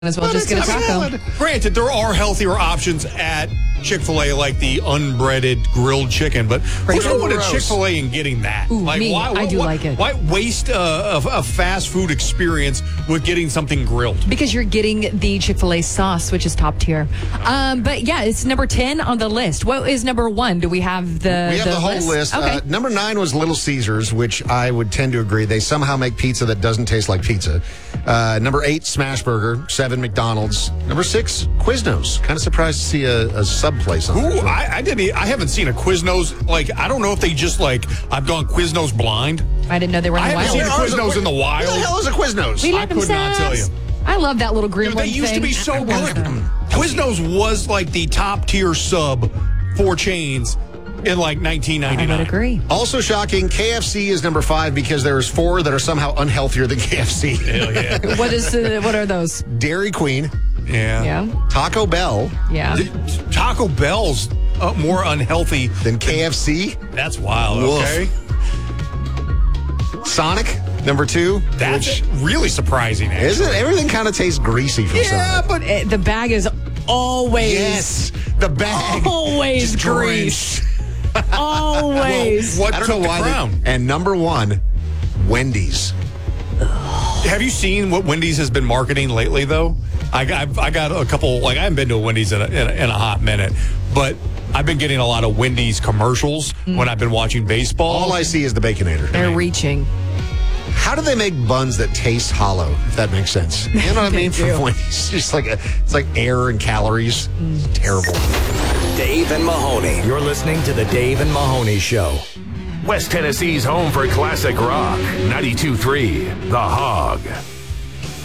as well just get a taco. Granted, there are healthier options at Chick-fil-A, like the unbreaded grilled chicken, but who's going to Chick-fil-A and getting that? Ooh, me. I do like it. Why waste a fast food experience with getting something grilled? Because you're getting the Chick-fil-A sauce, which is top tier. But yeah, it's number 10 on the list. What is number 1? Do we have the We have the whole list. Okay. Number 9 was Little Caesars, which I would tend to agree. They somehow make pizza that doesn't taste like pizza. Number 8, Smash Burger. 7, McDonald's. Number 6, Quiznos. Kind of surprised to see a sub place on Ooh, that. I haven't seen a Quiznos. Like, I don't know if they just I've gone Quiznos blind. I didn't know they were in the I wild. haven't seen a Quiznos in the wild. What the hell is a Quiznos? We I could not tell you. I love that little green one They used to thing. be so I good. love them. Quiznos was like the top tier sub for chains in like 1999. I would agree. Also shocking, KFC is number 5 because there's 4 that are somehow unhealthier than KFC. Hell yeah. What are those? Dairy Queen, Yeah. Yeah. Taco Bell, Yeah. Taco Bell's more unhealthy. then KFC, That's wild, Woof. okay? Sonic, number 2. That's really surprising, actually. Isn't it? Everything kind of tastes greasy from Yeah, Sonic. but The bag is always Yes, the bag. always Just grease. drenched. Always. what I don't took know the why. crown? And number 1, Wendy's. Have you seen what Wendy's has been marketing lately, though? I got a couple, I haven't been to a Wendy's in a hot minute, but I've been getting a lot of Wendy's commercials when I've been watching baseball. All I see is the Baconator. They're reaching. How do they make buns that taste hollow, if that makes sense? You know what I mean? do. From Wendy's. It's just it's like air and calories. It's terrible. Dave and Mahoney. You're listening to The Dave and Mahoney Show. West Tennessee's home for classic rock. 92.3 The Hog.